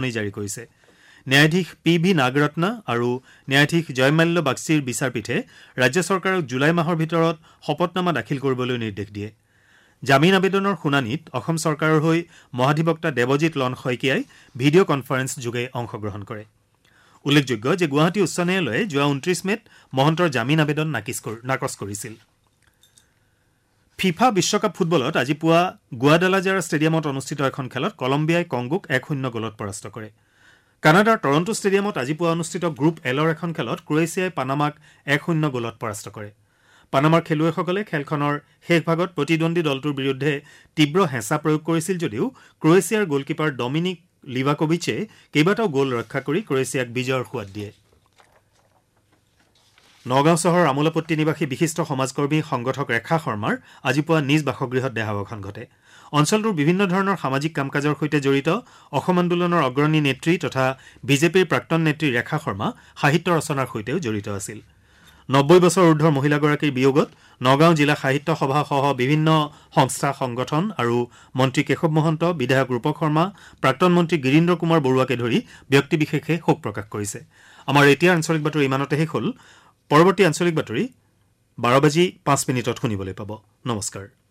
জাননী জাৰি কৰিছে। ন্যায়াধীশ PV নাগৰত্না আৰু ন্যায়াধীশ জয়মাল্য বাগচীৰ বিচাৰপীঠে ৰাজ্য চৰকাৰক জুলাই মাহৰ ভিতৰত শপতনামা দাখিল কৰিবলৈ নিৰ্দেশ দিয়ে। জামিন আবেদনৰ শুনানিত অসম চৰকাৰৰ হৈ মহাধিবক্তা দেৱজিৎ লন শইকীয়াই ভিডিঅ' কনফাৰেন্স যোগে অংশগ্ৰহণ কৰে। উল্লেখযোগ্য যে গুৱাহাটী উচ্চ ন্যায়ালয়ে যোৱা 29 মেত মহন্তৰ জামিন আবেদন নাকচ কৰিছিল। ফিফা বিশ্বকাপ ফুটবলত আজি পুৱা গুৱাডালাজাৰা ষ্টেডিয়ামত অনুষ্ঠিত এখন খেলত কলম্বিয়াই কংগোক 1-0 গলত পৰাস্ত কৰে। কানাডাৰ টৰণ্টো ষ্টেডিয়ামত আজি পুৱা অনুষ্ঠিত গ্ৰুপ এলৰ এখন খেলত ক্ৰ'ৱেছিয়াই পানামাক 1-0 গলত পৰাস্ত কৰে। পানামাৰ খেলুৱৈসকলে খেলখনৰ শেষ ভাগত প্ৰতিদ্বন্দ্বী দলটোৰ বিৰুদ্ধে তীব্ৰ হেঁচা প্ৰয়োগ কৰিছিল যদিও ক্ৰ'ৱেছিয়াৰ গ'লকিপাৰ ডমিনিক লিভাকোভিচে কেইবাটাও গ'ল ৰক্ষা কৰি ক্ৰ'ৱেছিয়াক বিজয়ৰ সোৱাদ দিয়ে। নগাঁও চহৰৰ আমোলাপট্টি নিবাসী বিশিষ্ট সমাজকৰ্মী সংগঠক ৰেখা শৰ্মাৰ আজি পুৱা নিজ বাসগৃহত দেহাৱসান ঘটে। অঞ্চলটোৰ বিভিন্ন ধৰণৰ সামাজিক কাম কাজৰ সৈতে জড়িত অসম আন্দোলনৰ অগ্ৰণী নেত্ৰী তথা বিজেপিৰ প্ৰাক্তন নেত্ৰী ৰেখা শৰ্মা সাহিত্য ৰচনাৰ সৈতেও জড়িত আছিল। 90 বছৰ ঊৰ্ধৰ মহিলাগৰাকীৰ বিয়োগত নগাঁও জিলা সাহিত্য সভাসহ বিভিন্ন সংস্থা সংগঠন আৰু মন্ত্ৰী কেশৱ মহন্ত, বিধায়ক ৰূপক শৰ্মা, প্ৰাক্তন মন্ত্ৰী গিৰীন্দ্ৰ কুমাৰ বৰুৱাকে ধৰি ব্যক্তিবিশেষে শোক প্ৰকাশ কৰিছে। আমাৰ এতিয়া আঞ্চলিক বাতৰি ইমানতে শেষ হ'ল। পৰৱৰ্তী আঞ্চলিক বাতৰি 12:05 শুনিবলৈ পাব। নমস্কাৰ।